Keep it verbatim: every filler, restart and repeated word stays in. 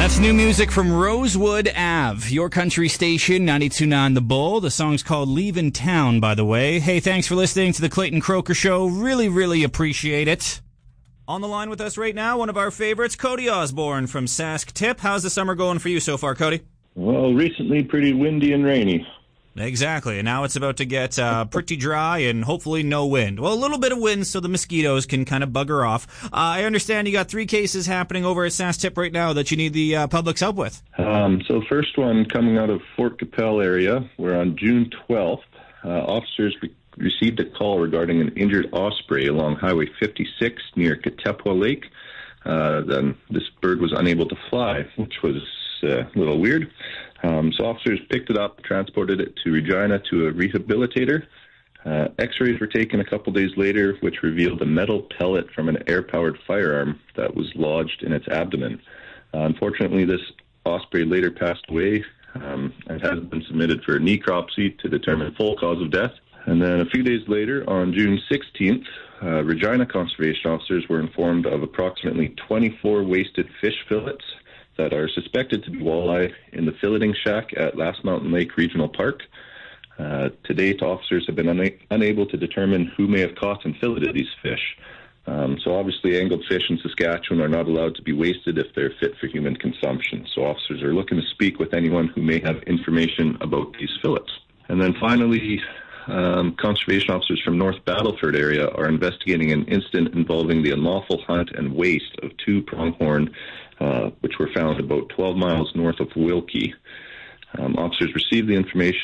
That's new music from Rosewood Ave, your country station, ninety-two point nine The Bull. The song's called Leavin' Town, by the way. Hey, thanks for listening to the Clayton Croker Show. Really, really appreciate it. On the line with us right now, one of our favorites, Cody Osborne from Sask Tip. How's the summer going for you so far, Cody? Well, recently pretty windy and rainy. Exactly, and now it's about to get uh, pretty dry and hopefully no wind. Well, a little bit of wind so the mosquitoes can kind of bugger off. Uh, I understand you got three cases happening over at Sask Tip right now that you need the uh, public's help with. Um, so first one coming out of Fort Capel area, where on June twelfth, uh, officers re- received a call regarding an injured osprey along Highway fifty-six near Katepwa Lake. Uh, then this bird was unable to fly, which was uh, a little weird. Um, so officers picked it up, transported it to Regina to a rehabilitator. Uh, X-rays were taken a couple days later, which revealed a metal pellet from an air-powered firearm that was lodged in its abdomen. Uh, unfortunately, this osprey later passed away um, and has been submitted for a necropsy to determine full cause of death. And then a few days later, on June sixteenth, uh, Regina conservation officers were informed of approximately twenty-four wasted fish fillets that are suspected to be walleye in the filleting shack at Last Mountain Lake Regional Park. Uh, to date, officers have been una- unable to determine who may have caught and filleted these fish. Um, so obviously angled fish in Saskatchewan are not allowed to be wasted if they're fit for human consumption. So officers are looking to speak with anyone who may have information about these fillets. And then finally, um, conservation officers from North Battleford area are investigating an incident involving the unlawful hunt and waste of two pronghorn Uh, which were found about twelve miles north of Wilkie. Um, officers received the information